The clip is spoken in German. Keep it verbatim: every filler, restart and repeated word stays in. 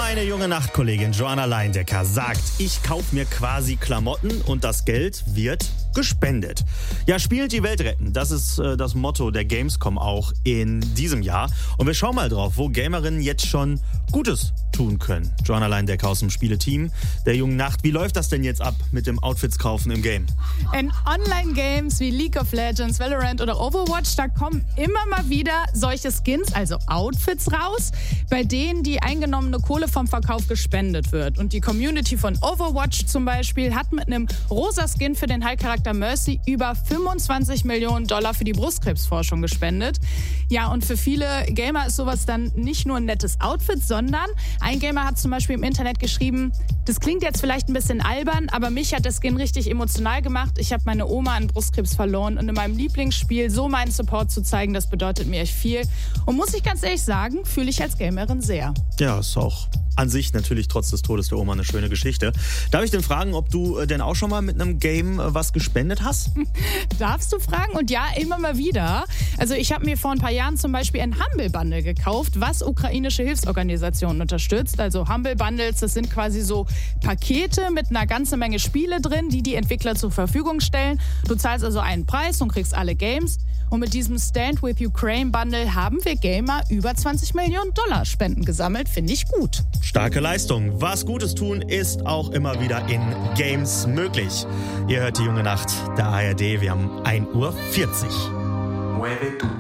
Meine junge Nachtkollegin Joanna Leindecker sagt, ich kaufe mir quasi Klamotten und das Geld wird gespendet. Ja, spielt die Welt retten. Das ist äh, das Motto der Gamescom auch in diesem Jahr. Und wir schauen mal drauf, wo Gamerinnen jetzt schon Gutes tun können. Joanna Leindecker aus dem Spieleteam der jungen Nacht. Wie läuft das denn jetzt ab mit dem Outfits kaufen im Game? In Online-Games wie League of Legends, Valorant oder Overwatch, da kommen immer mal wieder solche Skins, also Outfits raus, bei denen die eingenommene Kohle vom Verkauf gespendet wird. Und die Community von Overwatch zum Beispiel hat mit einem rosa Skin für den Heilcharakter Mercy über fünfundzwanzig Millionen Dollar für die Brustkrebsforschung gespendet. Ja, und für viele Gamer ist sowas dann nicht nur ein nettes Outfit, sondern ein Gamer hat zum Beispiel im Internet geschrieben, das klingt jetzt vielleicht ein bisschen albern, aber mich hat der Skin richtig emotional gemacht. Ich habe meine Oma an Brustkrebs verloren und in meinem Lieblingsspiel so meinen Support zu zeigen, das bedeutet mir echt viel. Und muss ich ganz ehrlich sagen, fühle ich als Gamerin sehr. Ja, ist auch an sich natürlich trotz des Todes der Oma eine schöne Geschichte. Darf ich denn fragen, ob du denn auch schon mal mit einem Game was gespendet hast? Darfst du fragen? Und ja, immer mal wieder. Also ich habe mir vor ein paar Jahren zum Beispiel ein Humble Bundle gekauft, was ukrainische Hilfsorganisationen unterstützt. Also Humble Bundles, das sind quasi so Pakete mit einer ganzen Menge Spiele drin, die die Entwickler zur Verfügung stellen. Du zahlst also einen Preis und kriegst alle Games. Und mit diesem Stand with Ukraine Bundle haben wir Gamer über zwanzig Millionen Dollar Spenden gesammelt. Finde ich gut. Starke Leistung. Was Gutes tun ist auch immer wieder in Games möglich. Ihr hört die junge Nacht der A R D. Wir haben ein Uhr vierzig.